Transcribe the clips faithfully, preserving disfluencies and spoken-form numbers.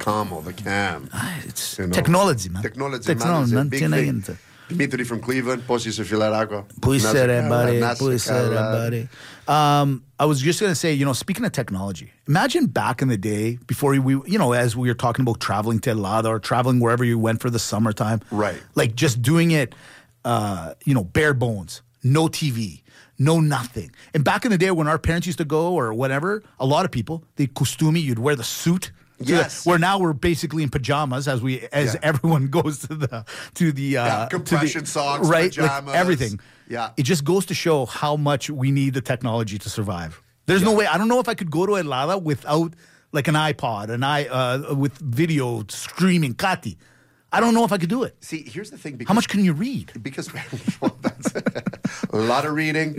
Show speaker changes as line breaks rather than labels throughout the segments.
camo, the cam.
Ah, it's
You know.
technology, man.
Technology,
Technology,
man.
man.
It's a big
Tiene
thing.
gente.
Dimitri from Cleveland, πώς είσαι φιλαράκο?
Puede
Να σε
ser,
καλά,
buddy.
να σε
Puede ser,
καλά.
buddy. Um, I was just going to say, you know, speaking of technology, imagine back in the day before we, you know, as we were talking about traveling to Helada or traveling wherever you went for the summertime.
Right.
Like just doing it, uh, you know, bare bones, no T V, no nothing. And back in the day when our parents used to go or whatever, a lot of people, they costumi, you'd wear the suit.
Yes.
Where now we're basically in pajamas as we as
Yeah.
everyone goes to the to the uh,
Yeah, compression
to the,
socks,
right,
pajamas.
like everything.
Yeah.
It just goes to show how much we need the technology to survive. There's no way. I don't know if I could go to Helada without like an iPod, an i uh, with video streaming. Kati, I don't know if I could do it.
See, here's the thing. Because,
How much can you read?
Because well, that's a lot of reading.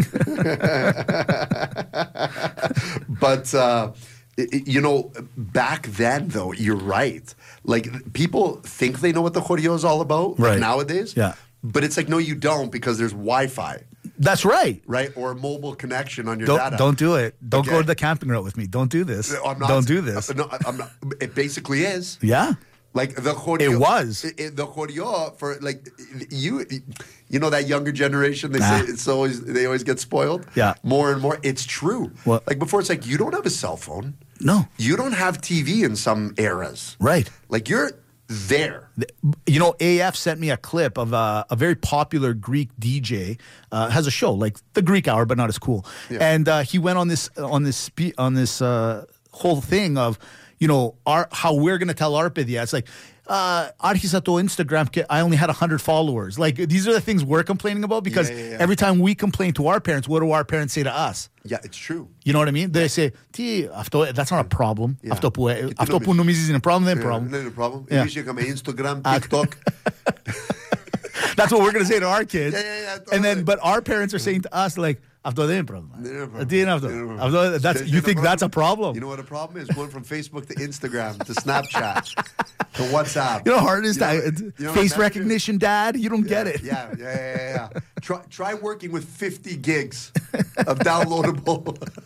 But, uh, i- i- you know, back then, though, you're right. Like, people think they know what the choreo is all about like
Right.
nowadays.
Yeah.
But it's like, no, you don't, because there's Wi-Fi,
That's right.
right? Or a mobile connection on your
Don't
data.
don't do it. Don't go
Okay.
to the camping route with me. Don't do this.
I'm not,
don't do this.
No, I'm not. It basically is.
Yeah.
Like the choreo,
It was.
it- it- the choreo for like you, you know that younger generation. They
Ah.
say it's always they always get spoiled.
Yeah.
more and more. It's true.
What?
Like before, it's like you don't have a cell phone.
No.
You don't have T V in some eras.
Right.
Like you're there.
You know, A F sent me a clip of uh, a very popular Greek D J. Uh, has a show like the Greek Hour, but not as cool.
Yeah.
And uh, he went on this on this spe- on this uh, whole thing of, you know, our how we're gonna tell our pedia. It's like, uh, άρχισα το Instagram. και I only had a hundred followers. Like these are the things we're complaining about because
Yeah, yeah, yeah.
every time we complain to our parents, what do our parents say to us?
Yeah, it's true.
You know what I mean? They say, "Τι, αυτό, that's not a problem.
Yeah.
Αυτό που,
Και τι
αυτό που
νομίζεις?
νομίζεις είναι problem, δεν είναι
Yeah,
problem."
δεν είναι problem.
Yeah.
Εμείς είχαμε Instagram, TikTok.
That's what we're going to say to our kids.
Yeah, yeah, yeah,
And then,
totally.
but our parents are saying to us, like, αυτό δεν είναι πρόβλημα.
Δεν είναι πρόβλημα.
Τι είναι αυτό?
Δεν είναι πρόβλημα.
Αυτό- that's-
Δεν
you
είναι
think that's a
πρόβλημα.
problem?
You know what a problem is? Going from Facebook to Instagram to Snapchat to WhatsApp.
You know how hard it is
You know
to
what-
it's
you know what
face
messages-
recognition, Dad? You don't
Yeah,
get it.
Yeah, yeah, yeah, yeah. yeah. Try, try working with fifty gigs of downloadable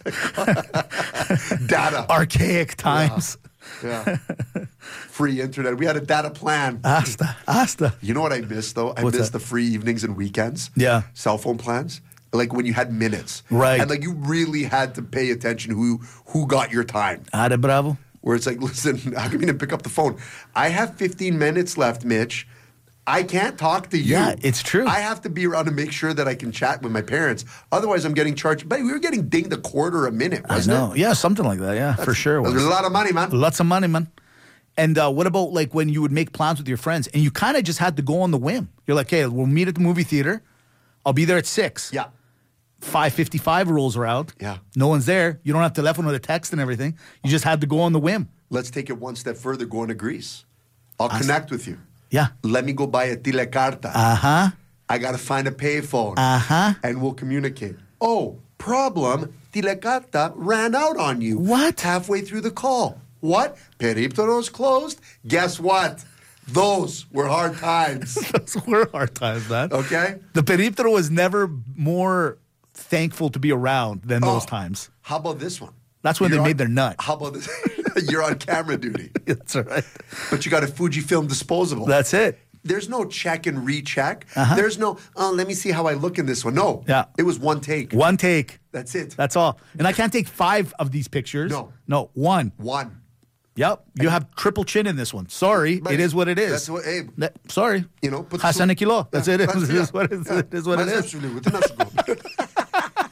data.
Archaic times.
Yeah. Free internet. We had a data plan.
Hasta, hasta.
You know what I miss though? I
What's
miss
that?
the free evenings and weekends.
Yeah.
Cell phone plans. Like when you had minutes.
Right.
And like you really had to pay attention who who got your time.
Are bravo.
Where it's like, listen, how come you didn't pick up the phone? I have fifteen minutes left, Mitch. I can't talk to you.
Yeah, it's true.
I have to be around to make sure that I can chat with my parents. Otherwise, I'm getting charged. But we were getting dinged a quarter a minute,
I
wasn't
know.
it?
Yeah, something like that. Yeah, for sure. it
That's
was.
a lot of money, man.
Lots of money, man. And uh, what about like when you would make plans with your friends and you kind of just had to go on the whim? You're like, hey, we'll meet at the movie theater. I'll be there at six.
Yeah.
five fifty-five rolls around.
Yeah.
No one's there. You don't have telephone or the text and everything. You just had to go on the whim.
Let's take it one step further, going to Greece. I'll
As-
connect with you.
Yeah.
Let me go buy a telecarta.
Uh-huh.
I got to find a payphone.
Uh-huh.
And we'll communicate. Oh, problem. Telecarta ran out on you.
What?
Halfway through the call. What? Peripteros closed? Guess what? Those were hard times.
Those were hard times, man.
Okay?
The periptero was never more thankful to be around than those
Oh,
times.
How about this one?
That's when
You're
they
on-
made their nut.
How about this? You're on camera duty.
That's right.
But you got a Fujifilm disposable.
That's it.
There's no check and recheck.
Uh-huh.
There's no, oh, let me see how I look in this one. No.
Yeah.
It was one take.
One take.
That's it.
That's all. And I can't take five of these pictures.
No.
No, one.
One.
Yep. You have triple chin in this one. Sorry.
But
it is what it is.
That's what, hey,
That- sorry.
you know, put
Hassan
some-
kilo. That's
Yeah,
it. It
that's-
is,
yeah.
what it is.
Yeah.
It is what it
Mas
is.
absolutely, with the nuts.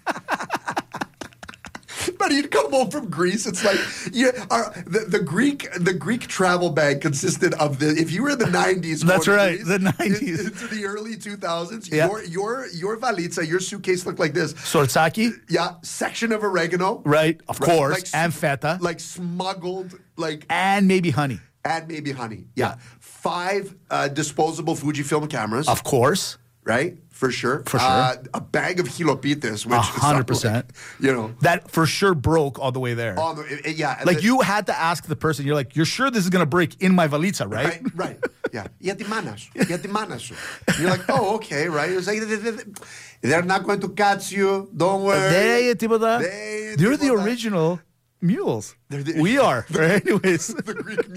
But you'd come home from Greece. It's like you, our, the, the Greek the Greek travel bag consisted of the. If you were in the nineties,
That's
going to
right,
Greece,
the
in-
nineties.
into the early two thousands.
Yeah.
Your your your valitza, your suitcase looked like this.
Sorsaki.
Yeah, section of oregano.
Right. Of
Right,
course.
like-
and feta.
Like smuggled, like
and maybe honey.
and maybe honey. Yeah,
Yeah.
five uh, disposable Fujifilm cameras.
Of course.
Right, for sure.
For sure.
Uh, a bag of hilopites, which
A
is
hundred percent.
like, you know,
That for sure broke all the way there.
on the, it- it- yeah, and
Like
the-
you had to ask the person, you're like, you're sure this is going to break in my valitza, right?
Right, right. Yeah. Για τη μάνα σου. Για τη μάνα σου. And you're like, oh, okay, right. It was like, they're not going to catch you. Don't worry.
They, τίποτα.
They,
They're the
τίποτα.
original mules.
They're the-
we are. Right? Anyways.
The Greek